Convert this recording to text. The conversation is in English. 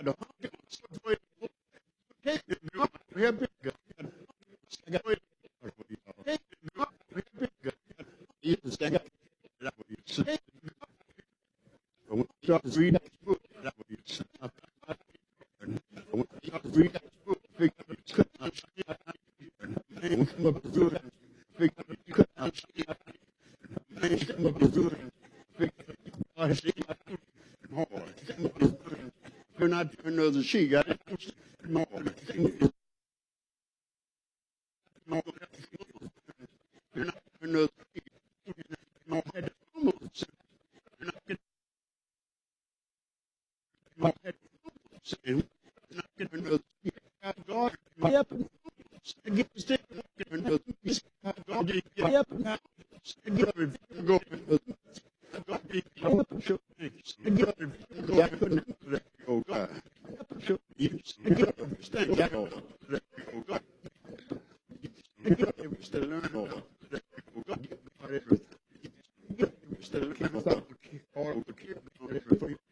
You're not another she got it. No, no, you're not another she. No, you're not another she. God, against it, another she. God, go. Oh God. You stand down. Oh God. You still learn all. Oh God. You still learn all.